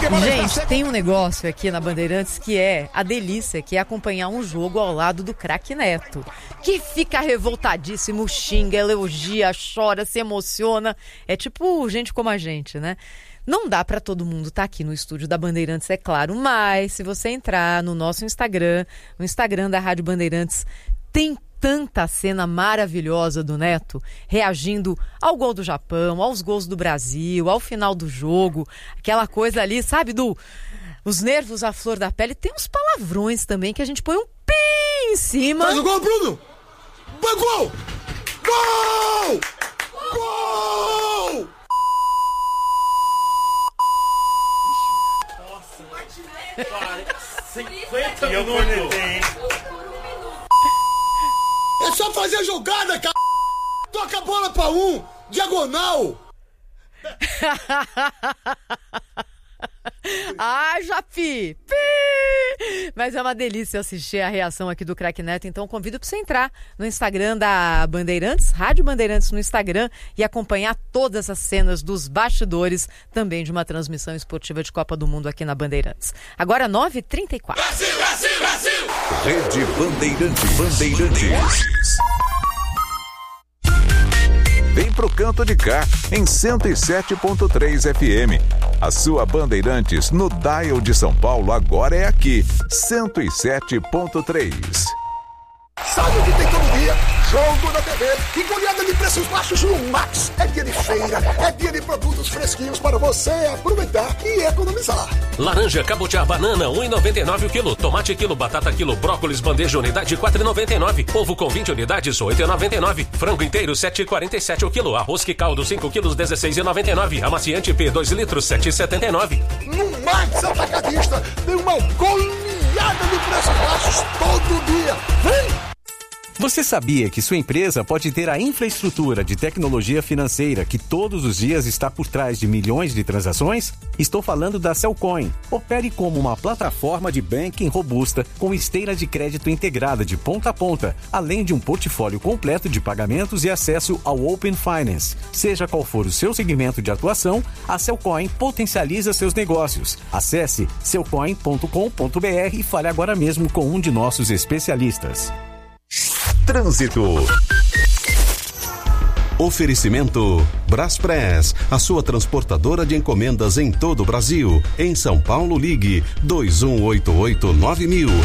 Gente, tem um negócio aqui na Bandeirantes que é a delícia, que é acompanhar um jogo ao lado do craque Neto, que fica revoltadíssimo, xinga, elogia, chora, se emociona. É tipo gente como a gente, né? Não dá para todo mundo estar aqui no estúdio da Bandeirantes, é claro, mas se você entrar no nosso Instagram, no Instagram da Rádio Bandeirantes, tem tanta cena maravilhosa do Neto reagindo ao gol do Japão, aos gols do Brasil, ao final do jogo, aquela coisa ali, sabe, os nervos à flor da pele. Tem uns palavrões também que a gente põe um pi em cima. Faz o gol, Bruno! Gol! Gol! Gol! Nossa, 50 minutos. É só fazer a jogada, cara. Toca a bola pra diagonal. Jafi! Mas é uma delícia assistir a reação aqui do craque Neto, então convido para você entrar no Instagram da Bandeirantes, Rádio Bandeirantes no Instagram, e acompanhar todas as cenas dos bastidores também de uma transmissão esportiva de Copa do Mundo aqui na Bandeirantes. Agora 9h34. Brasil, Brasil, Brasil! Rede Bandeirantes. Vem pro canto de cá, em 107.3 FM. A sua Bandeirantes no dial de São Paulo agora é aqui, 107.3. Sabe o que tem todo dia? Jogo da TV e goleada de preços baixos no Max. É dia de feira, é dia de produtos fresquinhos para você aproveitar e economizar. Laranja, cabotiá, banana, 1,99 o quilo. Tomate quilo, batata quilo, brócolis, bandeja unidade, 4,99. Ovo com 20 unidades, 8,99. Frango inteiro, 7,47 o quilo. Arroz que caldo, 5 quilos, 16,99. Amaciante P, 2 litros, 7,79. No Max Atacadista tem uma goleada de preços baixos todo dia. Vem! Você sabia que sua empresa pode ter a infraestrutura de tecnologia financeira que todos os dias está por trás de milhões de transações? Estou falando da Cellcoin. Opere como uma plataforma de banking robusta com esteira de crédito integrada de ponta a ponta, além de um portfólio completo de pagamentos e acesso ao Open Finance. Seja qual for o seu segmento de atuação, a Cellcoin potencializa seus negócios. Acesse cellcoin.com.br e fale agora mesmo com um de nossos especialistas. Trânsito. Oferecimento Braspress, a sua transportadora de encomendas em todo o Brasil. Em São Paulo, ligue 2188-9000.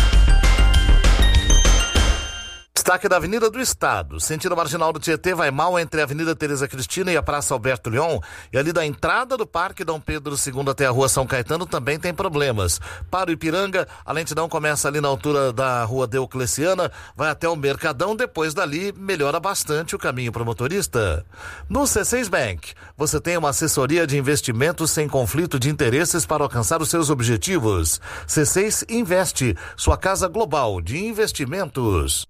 Destaque da Avenida do Estado. Sentido Marginal do Tietê vai mal entre a Avenida Tereza Cristina e a Praça Alberto Leon. E ali da entrada do Parque Dom Pedro II até a Rua São Caetano também tem problemas. Para o Ipiranga, a lentidão começa ali na altura da Rua Diocleciana, vai até o Mercadão. Depois dali, melhora bastante o caminho para o motorista. No C6 Bank, você tem uma assessoria de investimentos sem conflito de interesses para alcançar os seus objetivos. C6 Investe, sua casa global de investimentos.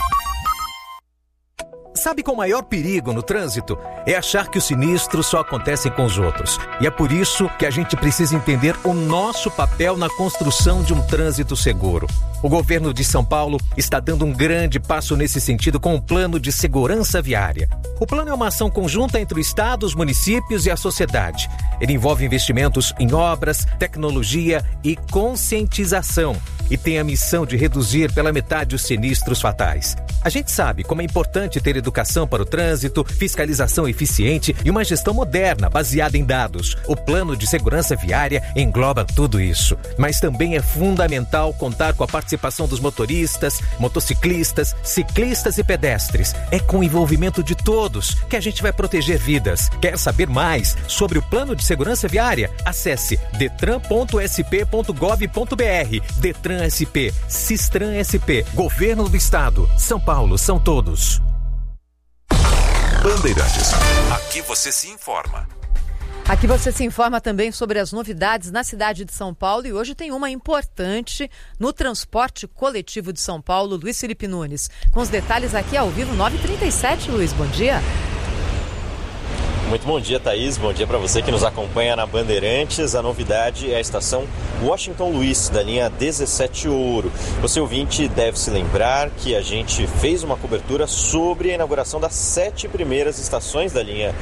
Sabe qual o maior perigo no trânsito? É achar que os sinistros só acontecem com os outros. E é por isso que a gente precisa entender o nosso papel na construção de um trânsito seguro. O governo de São Paulo está dando um grande passo nesse sentido com o Plano de Segurança Viária. O plano é uma ação conjunta entre o Estado, os municípios e a sociedade. Ele envolve investimentos em obras, tecnologia e conscientização. E tem a missão de reduzir pela metade os sinistros fatais. A gente sabe como é importante ter educação para o trânsito, fiscalização eficiente e uma gestão moderna baseada em dados. O Plano de Segurança Viária engloba tudo isso. Mas também é fundamental contar com a participação dos motoristas, motociclistas, ciclistas e pedestres. É com o envolvimento de todos que a gente vai proteger vidas. Quer saber mais sobre o Plano de Segurança Viária? Acesse detran.sp.gov.br. Detran SP, Sistran SP, Governo do Estado, São Paulo, são todos. Bandeirantes. Aqui você se informa. Aqui você se informa também sobre as novidades na cidade de São Paulo e hoje tem uma importante no transporte coletivo de São Paulo. Luiz Felipe Nunes, com os detalhes aqui ao vivo, 9h37, Luiz, bom dia. Muito bom dia, Thaís. Bom dia para você que nos acompanha na Bandeirantes. A novidade é a estação Washington Luiz, da linha 17 Ouro. Você, ouvinte, deve se lembrar que a gente fez uma cobertura sobre a inauguração das 7 primeiras estações da linha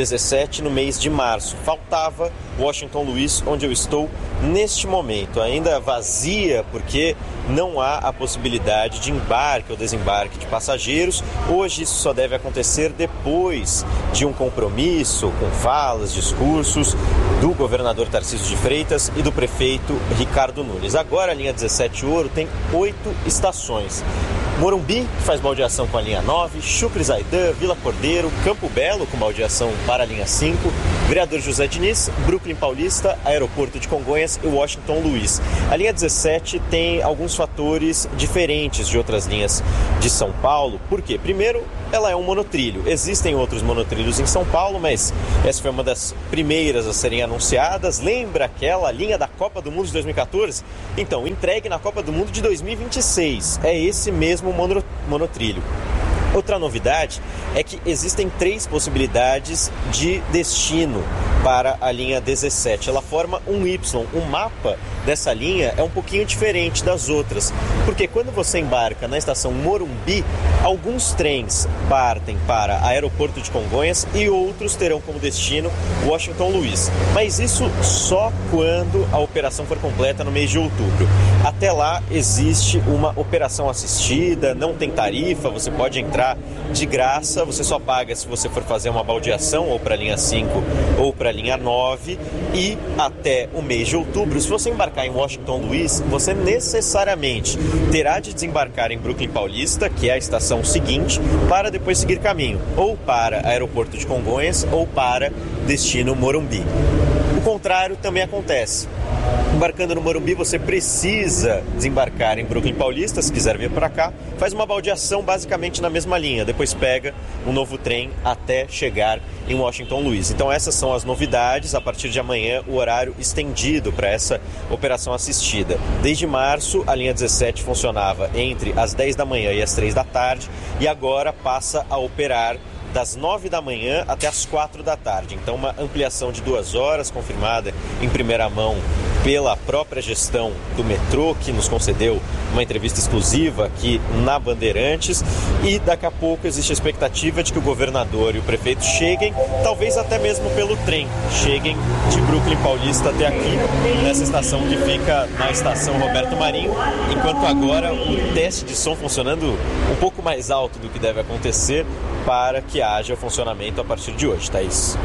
17 no mês de março. Faltava Washington Luiz, onde eu estou neste momento, ainda vazia, porque não há a possibilidade de embarque ou desembarque de passageiros. Hoje isso só deve acontecer depois de um compromisso com falas, discursos do governador Tarcísio de Freitas e do prefeito Ricardo Nunes. Agora a linha 17 Ouro tem 8 estações. Morumbi, que faz baldeação com a linha 9, Chucre Zaidan, Vila Cordeiro, Campo Belo, com baldeação para a linha 5, Vereador José Diniz, Brooklyn Paulista, Aeroporto de Congonhas e Washington Luiz. A linha 17 tem alguns fatores diferentes de outras linhas de São Paulo. Por quê? Primeiro, ela é um monotrilho. Existem outros monotrilhos em São Paulo, mas essa foi uma das primeiras a serem anunciadas. Lembra aquela linha da Copa do Mundo de 2014? Então, entregue na Copa do Mundo de 2026. É esse mesmo monotrilho. Outra novidade é que existem 3 possibilidades de destino para a linha 17. Ela forma um Y. O mapa dessa linha é um pouquinho diferente das outras, porque quando você embarca na estação Morumbi, alguns trens partem para Aeroporto de Congonhas e outros terão como destino Washington Luiz. Mas isso só quando a operação for completa no mês de outubro. Até lá existe uma operação assistida, não tem tarifa, você pode entrar de graça, você só paga se você for fazer uma baldeação ou para a linha 5 ou para a linha 9, e até o mês de outubro, se você embarcar em Washington Luiz, você necessariamente terá de desembarcar em Brooklyn Paulista, que é a estação seguinte, para depois seguir caminho, ou para Aeroporto de Congonhas ou para destino Morumbi. O contrário também acontece. Embarcando no Morumbi, você precisa desembarcar em Brooklyn Paulista, se quiser vir para cá, faz uma baldeação basicamente na mesma linha, depois pega um novo trem até chegar em Washington Luiz. Então essas são as novidades, a partir de amanhã o horário estendido para essa operação assistida. Desde março a linha 17 funcionava entre as 10 da manhã e as 3 da tarde e agora passa a operar das 9 da manhã até as 4 da tarde. Então uma ampliação de 2 horas, confirmada em primeira mão pela própria gestão do metrô, que nos concedeu uma entrevista exclusiva aqui na Bandeirantes, e daqui a pouco existe a expectativa de que o governador e o prefeito cheguem, talvez até mesmo pelo trem, cheguem de Brooklyn Paulista até aqui, nessa estação que fica na estação Roberto Marinho, enquanto agora o teste de som funcionando um pouco mais alto do que deve acontecer para que haja funcionamento a partir de hoje, Thaís.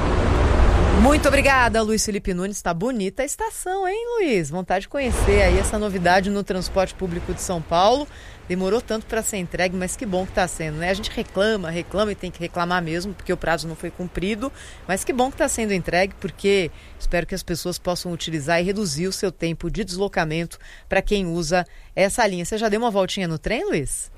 Muito obrigada, Luiz Felipe Nunes. Tá bonita a estação, hein, Luiz? Vontade de conhecer aí essa novidade no transporte público de São Paulo. Demorou tanto para ser entregue, mas que bom que está sendo, né? A gente reclama e tem que reclamar mesmo, porque o prazo não foi cumprido, mas que bom que está sendo entregue, porque espero que as pessoas possam utilizar e reduzir o seu tempo de deslocamento para quem usa essa linha. Você já deu uma voltinha no trem, Luiz?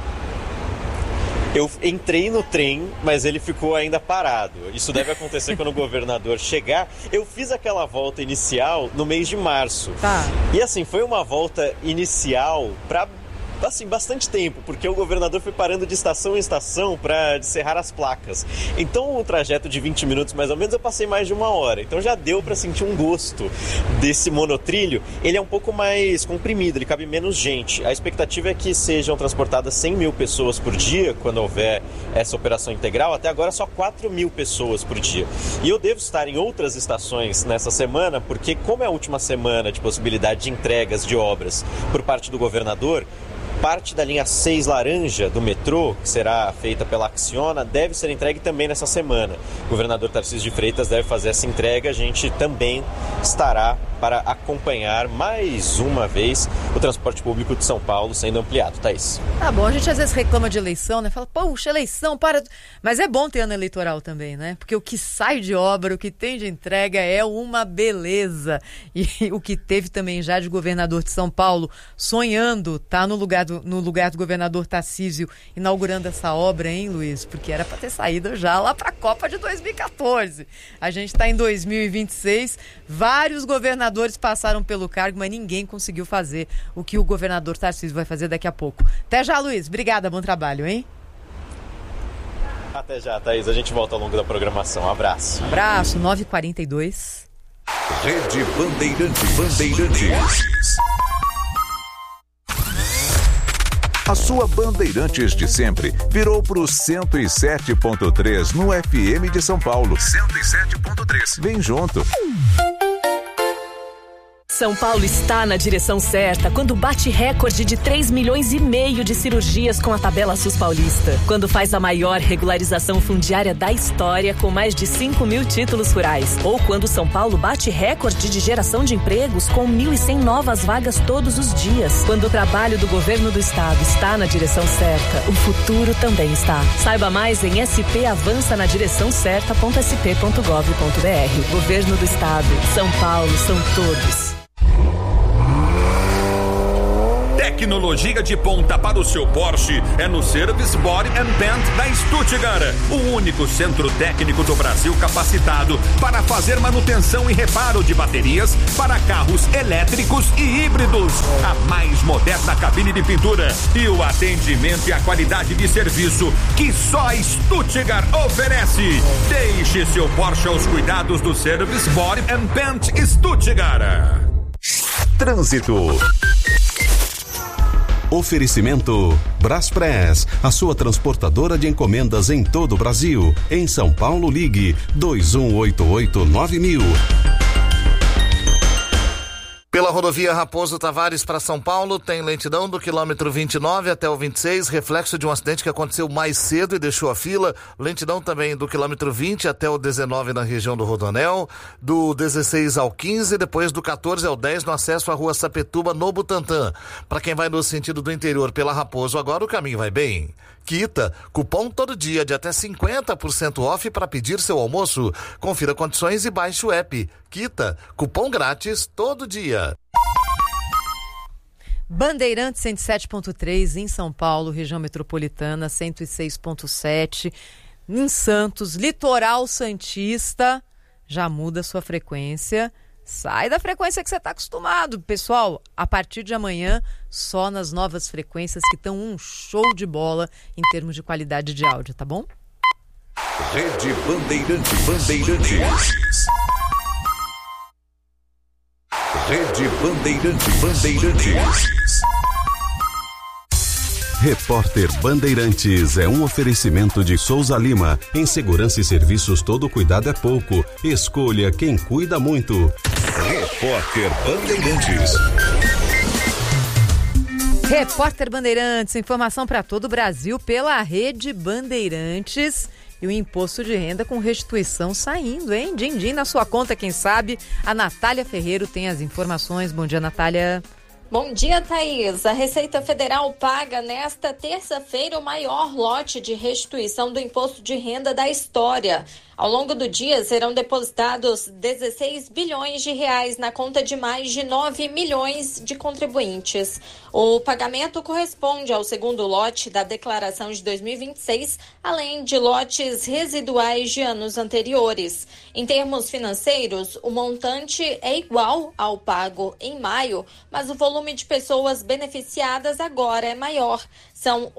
Eu entrei no trem, mas ele ficou ainda parado. Isso deve acontecer quando o governador chegar. Eu fiz aquela volta inicial no mês de março. Tá. E assim, foi uma volta inicial para bastante tempo, porque o governador foi parando de estação em estação para serrar as placas. Então, um trajeto de 20 minutos mais ou menos, eu passei mais de 1 hora. Então já deu para sentir um gosto desse monotrilho. Ele é um pouco mais comprimido, ele cabe menos gente. A expectativa é que sejam transportadas 100 mil pessoas por dia, quando houver essa operação integral. Até agora, só 4 mil pessoas por dia. E eu devo estar em outras estações nessa semana, porque como é a última semana de possibilidade de entregas de obras por parte do governador, parte da linha 6 laranja do metrô, que será feita pela Acciona, deve ser entregue também nessa semana. O governador Tarcísio de Freitas deve fazer essa entrega. A gente também estará para acompanhar mais uma vez o transporte público de São Paulo sendo ampliado. Thaís. Tá bom, a gente às vezes reclama de eleição, né? Fala, puxa, eleição, para... Mas é bom ter ano eleitoral também, né? Porque o que sai de obra, o que tem de entrega é uma beleza. E o que teve também já de governador de São Paulo sonhando, tá no lugar do governador Tarcísio inaugurando essa obra, hein, Luiz? Porque era para ter saído já lá para a Copa de 2014. A gente está em 2026, vários governadores passaram pelo cargo, mas ninguém conseguiu fazer o que o governador Tarcísio vai fazer daqui a pouco. Até já, Luiz. Obrigada, bom trabalho, hein? Até já, Thaís. A gente volta ao longo da programação. Um abraço. Abraço, 9h42. Rede Bandeirantes. A sua Bandeirantes de sempre virou pro 107.3 no FM de São Paulo. 107.3. Vem junto. São Paulo está na direção certa quando bate recorde de 3,5 milhões de cirurgias com a tabela SUS paulista. Quando faz a maior regularização fundiária da história com mais de 5 mil títulos rurais. Ou quando São Paulo bate recorde de geração de empregos com 1.100 novas vagas todos os dias. Quando o trabalho do governo do estado está na direção certa, o futuro também está. Saiba mais em spavançanadireçãocerta.sp.gov.br. Governo do estado. São Paulo são todos. Tecnologia de ponta para o seu Porsche é no Service Body and Paint da Stuttgart, o único centro técnico do Brasil capacitado para fazer manutenção e reparo de baterias para carros elétricos e híbridos. A mais moderna cabine de pintura e o atendimento e a qualidade de serviço que só a Stuttgart oferece. Deixe seu Porsche aos cuidados do Service Body and Paint Stuttgart. Trânsito. Oferecimento Braspress, a sua transportadora de encomendas em todo o Brasil. Em São Paulo, ligue 2188-9000. Pela rodovia Raposo Tavares para São Paulo, tem lentidão do quilômetro 29 até o 26, reflexo de um acidente que aconteceu mais cedo e deixou a fila. Lentidão também do quilômetro 20 até o 19 na região do Rodoanel, do 16 ao 15, depois do 14 ao 10 no acesso à rua Sapetuba, no Butantã. Para quem vai no sentido do interior pela Raposo, agora o caminho vai bem. Quita, cupom todo dia de até 50% off para pedir seu almoço. Confira condições e baixe o app. Quita, cupom grátis todo dia. Bandeirantes 107.3 em São Paulo, região metropolitana 106.7 em Santos, litoral santista, já muda sua frequência. Sai da frequência que você está acostumado. Pessoal, a partir de amanhã, só nas novas frequências que estão um show de bola em termos de qualidade de áudio, tá bom? Rede Bandeirantes. Rede Bandeirantes. Repórter Bandeirantes é um oferecimento de Souza Lima. Em segurança e serviços, todo cuidado é pouco. Escolha quem cuida muito. Repórter Bandeirantes. Repórter Bandeirantes, informação para todo o Brasil pela Rede Bandeirantes. E o imposto de renda com restituição saindo, hein? Din-din na sua conta, quem sabe? A Natália Ferreiro tem as informações. Bom dia, Natália. Bom dia, Thaís. A Receita Federal paga nesta terça-feira o maior lote de restituição do imposto de renda da história. Ao longo do dia, serão depositados 16 bilhões de reais na conta de mais de 9 milhões de contribuintes. O pagamento corresponde ao segundo lote da declaração de 2026, além de lotes residuais de anos anteriores. Em termos financeiros, o montante é igual ao pago em maio, mas o volume de pessoas beneficiadas agora é maior. São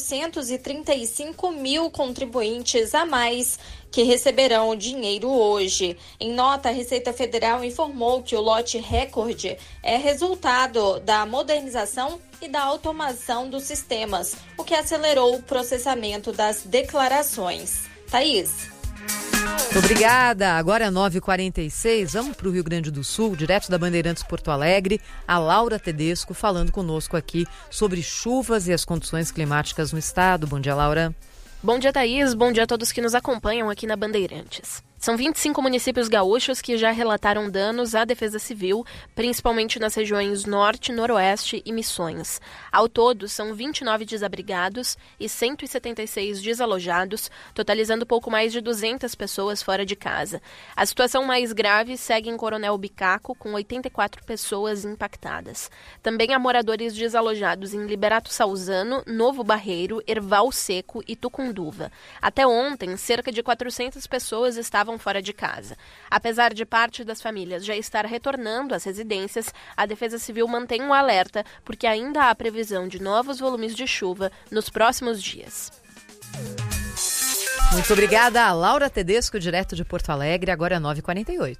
835 mil contribuintes a mais que receberão o dinheiro hoje. Em nota, a Receita Federal informou que o lote recorde é resultado da modernização e da automação dos sistemas, o que acelerou o processamento das declarações. Thaís. Muito obrigada. Agora é 9h46. Vamos para o Rio Grande do Sul, direto da Bandeirantes Porto Alegre. A Laura Tedesco falando conosco aqui sobre chuvas e as condições climáticas no estado. Bom dia, Laura. Bom dia, Thaís. Bom dia a todos que nos acompanham aqui na Bandeirantes. São 25 municípios gaúchos que já relataram danos à Defesa Civil, principalmente nas regiões Norte, Noroeste e Missões. Ao todo, são 29 desabrigados e 176 desalojados, totalizando pouco mais de 200 pessoas fora de casa. A situação mais grave segue em Coronel Bicaco, com 84 pessoas impactadas. Também há moradores desalojados em Liberato Salzano, Novo Barreiro, Erval Seco e Tucunduva. Até ontem, cerca de 400 pessoas estavam fora de casa. Apesar de parte das famílias já estar retornando às residências, a Defesa Civil mantém um alerta porque ainda há previsão de novos volumes de chuva nos próximos dias. Muito obrigada a Laura Tedesco, direto de Porto Alegre, agora é 9h48.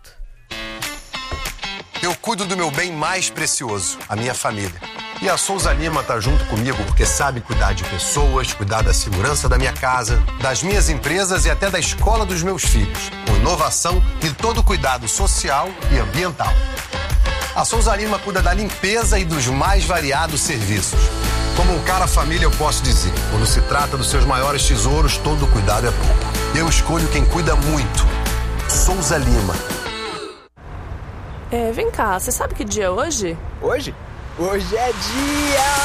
Eu cuido do meu bem mais precioso, a minha família. E a Souza Lima tá junto comigo porque sabe cuidar de pessoas, cuidar da segurança da minha casa, das minhas empresas e até da escola dos meus filhos, com inovação e todo cuidado social e ambiental. A Souza Lima cuida da limpeza e dos mais variados serviços. Como um cara família, eu posso dizer, quando se trata dos seus maiores tesouros, todo cuidado é pouco. Eu escolho quem cuida muito. Souza Lima. Vem cá, você sabe que dia é hoje? Hoje? Hoje é dia